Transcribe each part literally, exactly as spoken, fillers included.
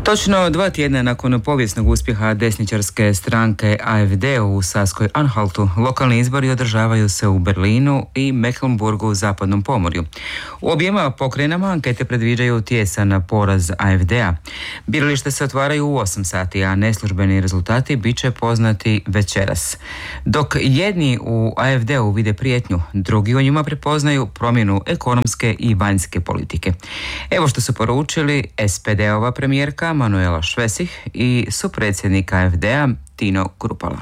Točno dva tjedna nakon povijesnog uspjeha desničarske stranke A F D u Saskoj Anhaltu, lokalni izbori održavaju se u Berlinu i Mecklenburgu u zapadnom pomorju. U objema pokrajinama ankete predviđaju tijesan poraz A F D-a. Biralište se otvaraju u osam sati, a neslužbeni rezultati bit će poznati večeras. Dok jedni u A F D-u vide prijetnju, drugi u njima prepoznaju promjenu ekonomske i vanjske politike. Evo što su poručili S P D-ova premijerka Manuela Schwesig i supredsjednik A F D-a Tino Kruppala.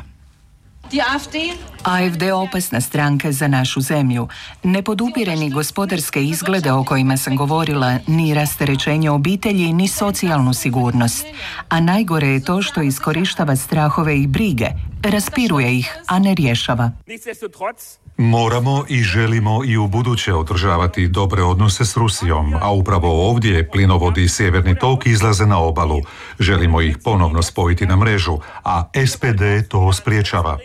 A F D opasna stranka za našu zemlju. Ne podupire ni gospodarske izglede o kojima sam govorila, ni rasterećenje obitelji, ni socijalnu sigurnost. A najgore je to što iskorištava strahove i brige, raspiruje ih, a ne rješava. Moramo i želimo i u buduće održavati dobre odnose s Rusijom, a upravo ovdje plinovodi i Sjeverni tok izlaze na obalu. Želimo ih ponovno spojiti na mrežu, a S P D to spriječava.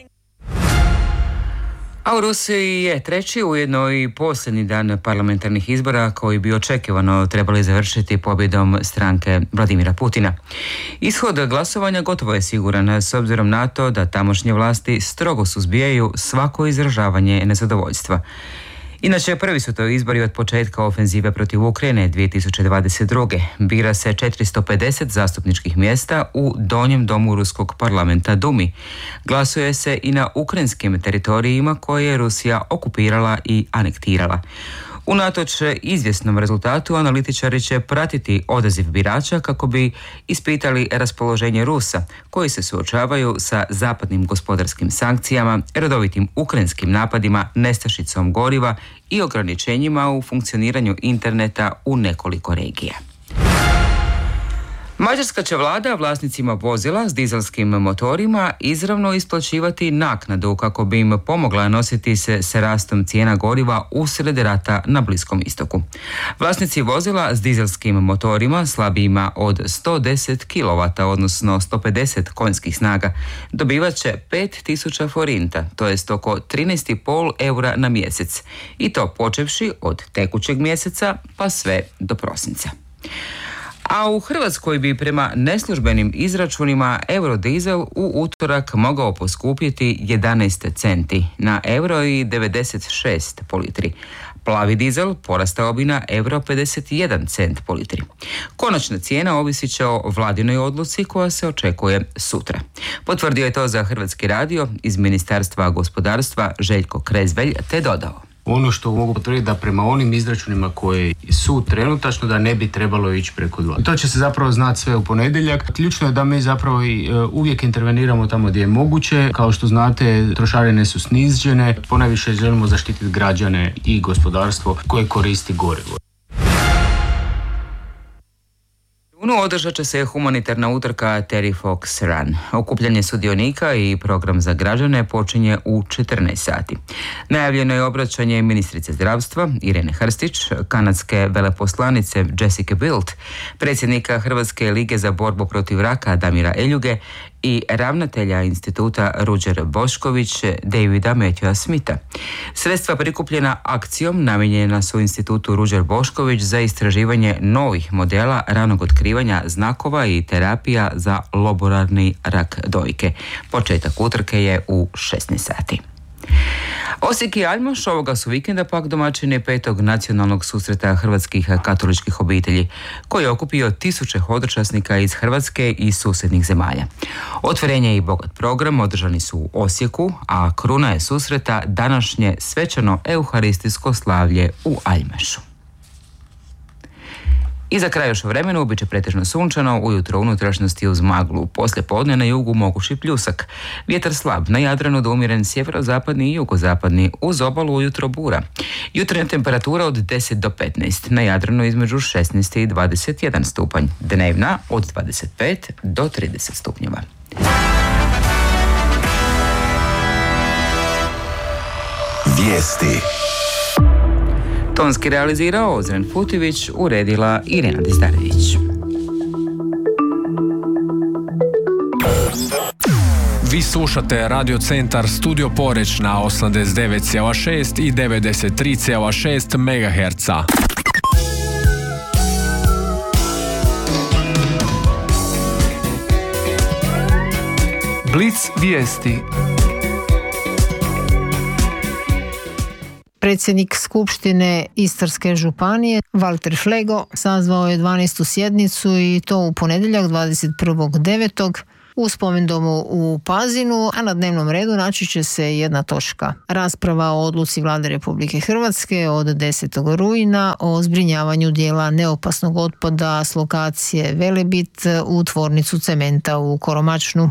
A u Rusiji je treći, ujedno i posljednji dan parlamentarnih izbora koji bi očekivano trebali završiti pobjedom stranke Vladimira Putina. Ishod glasovanja gotovo je siguran s obzirom na to da tamošnje vlasti strogo suzbijaju svako izražavanje nezadovoljstva. Inače, prvi su to izbori od početka ofenzive protiv Ukrajine dvije tisuće dvadeset druge. Bira se četiristo pedeset zastupničkih mjesta u donjem domu ruskog parlamenta Dumi. Glasuje se i na ukrajinskim teritorijima koje je Rusija okupirala i anektirala. Unatoč izvjesnom rezultatu, analitičari će pratiti odaziv birača kako bi ispitali raspoloženje Rusa, koji se suočavaju sa zapadnim gospodarskim sankcijama, redovitim ukrajinskim napadima, nestašicom goriva i ograničenjima u funkcioniranju interneta u nekoliko regija. Mađarska će vlada vlasnicima vozila s dizelskim motorima izravno isplaćivati naknadu kako bi im pomogla nositi se s rastom cijena goriva usred rata na Bliskom istoku. Vlasnici vozila s dizelskim motorima slabijima od sto deset kilovata, odnosno sto pedeset konjskih snaga, dobivat će pet tisuća forinta, to jest oko trinaest i pol eura na mjesec, i to počevši od tekućeg mjeseca pa sve do prosinca. A u Hrvatskoj bi prema neslužbenim izračunima eurodizel u utorak mogao poskupjeti jedanaest centi na euro i devedeset šest po litri. Plavi dizel porastao bi na euro pedeset jedan cent po litri. Konačna cijena ovisit će o vladinoj odluci koja se očekuje sutra. Potvrdio je to za Hrvatski radio iz Ministarstva gospodarstva Željko Krezvelj, te dodao: Ono što mogu potvrditi da prema onim izračunima koji su trenutačno da ne bi trebalo ići preko dva. To će se zapravo znati sve u ponedjeljak. Ključno je da mi zapravo i uvijek interveniramo tamo gdje je moguće. Kao što znate, trošarine su snižene. Ponajviše želimo zaštititi građane i gospodarstvo koje koristi gorivo. Održat će se humanitarna utrka Terry Fox Run. Okupljanje sudionika i program za građane počinje u četrnaest sati. Najavljeno je obraćanje ministrice zdravstva Irene Hrstić, kanadske veleposlanice Jessica Bilt, predsjednika Hrvatske lige za borbu protiv raka Damira Eljuge i ravnatelja instituta Ruđer Bošković Davida Matthewa Smitha. Sredstva prikupljena akcijom namijenjena su institutu Ruđer Bošković za istraživanje novih modela ranog otkrivanja znakova i terapija za lobularni rak dojke. Početak utrke je u šesnaest sati. Osijek i Aljmaš ovoga su vikenda pak domaćini petog nacionalnog susreta hrvatskih katoličkih obitelji, koji je okupio tisuće hodočasnika iz Hrvatske i susjednih zemalja. Otvorenje i bogat program održani su u Osijeku, a kruna je susreta današnje svečano euharistijsko slavlje u Aljmašu. I za kraj još o vremenu bit će pretežno sunčano, ujutro u unutrašnjosti uz maglu, poslije podne na jugu mogući pljusak. Vjetar slab, na Jadranu do umjeren sjeverozapadni i jugozapadni, uz obalu ujutro bura. Jutarnja temperatura od deset do petnaest, na Jadranu između šesnaest i dvadeset jedan stupanj, dnevna od dvadeset pet do trideset stupnjeva. Vijesti. Tonski realizirao Ozren Futivić, uredila Irena Dizdarević. Vi slušate Radio Centar Studio Poreč na osamdeset devet zarez šest i devedeset tri zarez šest megaherca. Blic vijesti. Predsjednik Skupštine Istarske županije Valter Flego sazvao je dvanaestu sjednicu i to u ponedjeljak dvadeset prvog devetog u spomendomu u Pazinu, a na dnevnom redu naći će se jedna točka. Rasprava o odluci Vlade Republike Hrvatske od desetog rujna o zbrinjavanju dijela neopasnog otpada s lokacije Velebit u tvornicu cementa u Koromačnu.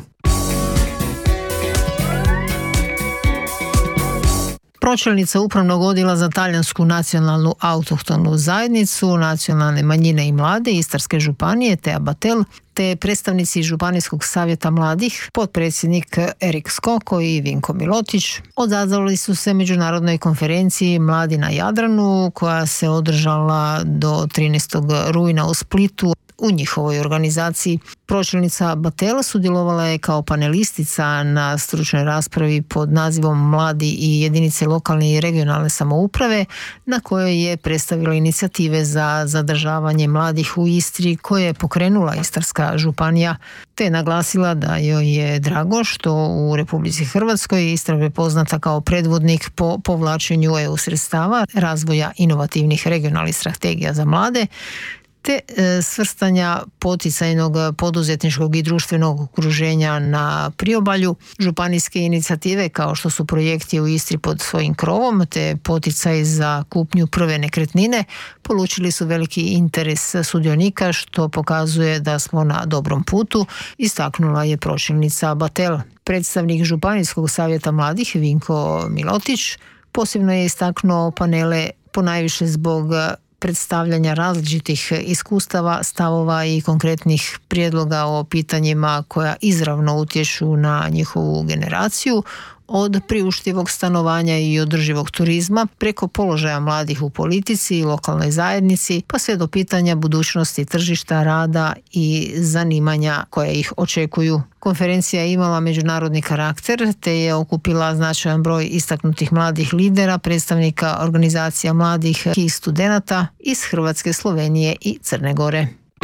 Pročelnica Upravnog odjela za talijansku nacionalnu autohtonu zajednicu, nacionalne manjine i mlade Istarske županije Tea Batel, te predstavnici Županijskog savjeta mladih, potpredsjednik Erik Skoko i Vinko Milotić, odazvali su se međunarodnoj konferenciji Mladi na Jadranu koja se održala do trinaestog rujna u Splitu. U njihovoj organizaciji pročelnica Batela sudjelovala je kao panelistica na stručnoj raspravi pod nazivom Mladi i jedinice lokalne i regionalne samouprave, na kojoj je predstavila inicijative za zadržavanje mladih u Istri koje je pokrenula Istarska županija, te naglasila da joj je drago što u Republici Hrvatskoj Istra je poznata kao predvodnik po povlačenju E U sredstava, razvoja inovativnih regionalnih strategija za mlade, te svrstanja poticajnog poduzetničkog i društvenog okruženja na priobalju. Županijske inicijative kao što su projekti u Istri pod svojim krovom te poticaj za kupnju prve nekretnine polučili su veliki interes sudionika, što pokazuje da smo na dobrom putu, istaknula je pročelnica Batel. Predstavnik Županijskog savjeta mladih Vinko Milotić posebno je istaknuo panele ponajviše zbog predstavljanja različitih iskustava, stavova i konkretnih prijedloga o pitanjima koja izravno utječu na njihovu generaciju, od priuštivog stanovanja i održivog turizma preko položaja mladih u politici i lokalnoj zajednici, pa sve do pitanja budućnosti tržišta rada i zanimanja koje ih očekuju. Konferencija je imala međunarodni karakter te je okupila značajan broj istaknutih mladih lidera, predstavnika organizacija mladih i studenata iz Hrvatske, Slovenije i Crne Gore.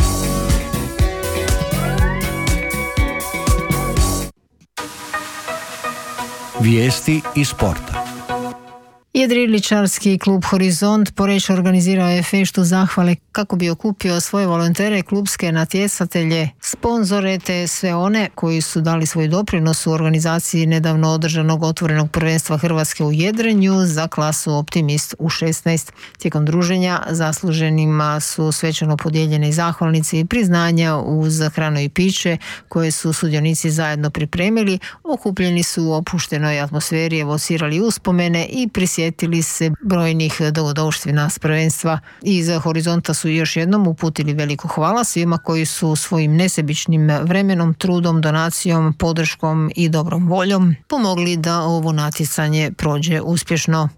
Vijesti iz sporta. Jedriličarski klub Horizont Poreč organizirao je feštu zahvale kako bi okupio svoje volontere, klubske natjecatelje, sponzore te sve one koji su dali svoj doprinos u organizaciji nedavno održanog otvorenog prvenstva Hrvatske u jedrenju za klasu Optimist u šesnaest. Tijekom druženja zasluženima su svečano podijeljene zahvalnice i priznanja uz hranu i piće koje su sudionici zajedno pripremili. Okupljeni su u opuštenoj atmosferi, evocirali uspomene i prisjetili Sjetili se brojnih dogodovština s prvenstva. Iz Horizonta su još jednom uputili veliko hvala svima koji su svojim nesebičnim vremenom, trudom, donacijom, podrškom i dobrom voljom pomogli da ovo natjecanje prođe uspješno.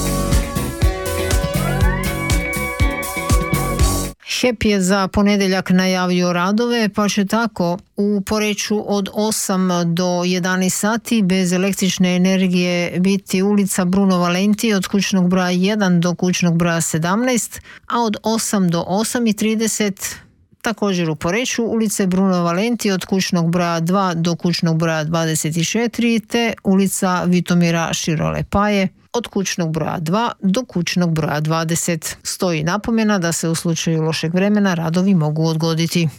H E P je za ponedjeljak najavio radove, pa će tako u Poreču od osam do jedanaest sati bez električne energije biti ulica Bruno Valenti od kućnog broja jedan do kućnog broja sedamnaest, a od osam do osam i trideset također u Poreču ulice Bruno Valenti od kućnog broja dva do kućnog broja dvadeset četiri te ulica Vitomira Širole Paje od kućnog broja dva do kućnog broja dvadeset. Stoji napomena da se u slučaju lošeg vremena radovi mogu odgoditi.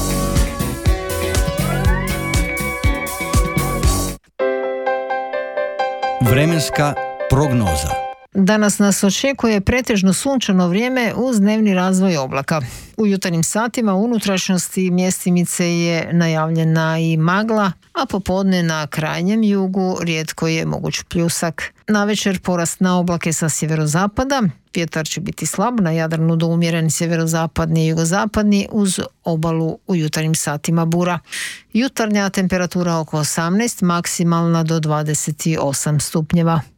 Vremenska prognoza. Danas nas očekuje pretežno sunčano vrijeme uz dnevni razvoj oblaka. U jutarnjim satima u unutrašnjosti mjestimice je najavljena i magla, a popodne na krajnjem jugu rijetko je moguć pljusak. Navečer porast na oblake sa sjeverozapada, vjetar će biti slab, na Jadranu do umjeren sjeverozapadni i jugozapadni uz obalu u jutarnjim satima bura. Jutarnja temperatura oko osamnaest, maksimalna do dvadeset osam stupnjeva.